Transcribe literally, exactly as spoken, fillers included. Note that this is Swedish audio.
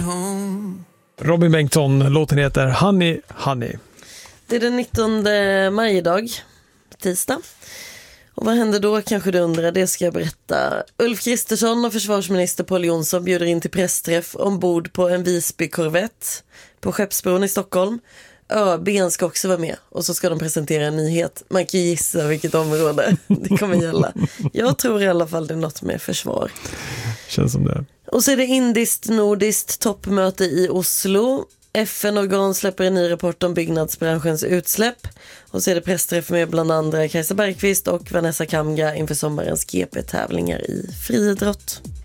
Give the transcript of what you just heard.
home. Robin Bengtsson, låten heter Honey Honey. Det är den nittonde maj idag, tisdag. Och vad händer då kanske du undrar, det ska jag berätta. Ulf Kristersson och försvarsminister Pål Jonsson bjuder in till pressträff ombord på en Visby-korvett på Skeppsbron i Stockholm. ÖB ska också vara med och så ska de presentera en nyhet. Man kan gissa vilket område det kommer gälla. Jag tror i alla fall det är något med försvar. Känns som det. Och så är det indiskt nordiskt toppmöte i Oslo. F N-organ släpper en ny rapport om byggnadsbranschens utsläpp. Och så är det pressträff med bland andra Kajsa Bergqvist och Vanessa Kamga inför sommarens G P-tävlingar i friidrott.